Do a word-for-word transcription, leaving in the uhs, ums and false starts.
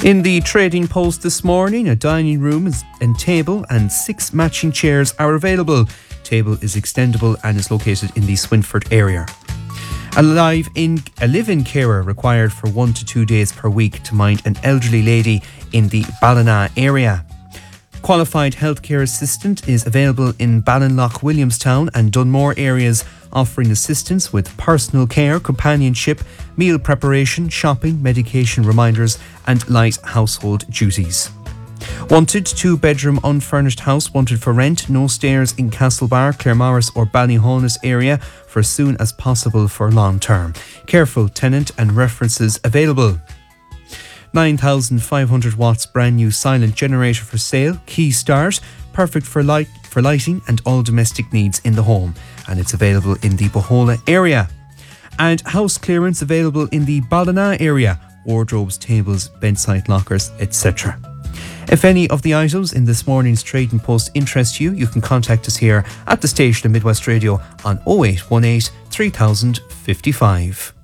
In the Trading Post this morning, a dining room and table and six matching chairs are available. Table is extendable and is located in the Swinford area. A live-in, a live-in carer required for one to two days per week to mind an elderly lady in the Ballina area. Qualified healthcare assistant is available in Ballinlough, Williamstown and Dunmore areas, offering assistance with personal care, companionship, meal preparation, shopping, medication reminders and light household duties. Wanted, two-bedroom unfurnished house wanted for rent, no stairs in Castlebar, Claremorris or Ballyhonus area for as soon as possible for long term. Careful tenant and references available. nine thousand five hundred watts brand new silent generator for sale, key start, perfect for light for lighting and all domestic needs in the home, and it's available in the Bohola area. And house clearance available in the Ballina area, wardrobes, tables, bedside lockers, et cetera. If any of the items in this morning's Trading Post interest you, you can contact us here at the station of Midwest Radio on oh eight one eight, three thousand fifty-five.